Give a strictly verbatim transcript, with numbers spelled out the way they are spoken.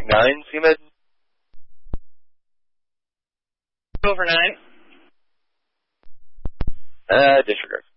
point nine, C M E D. Over nine. Uh, disregard.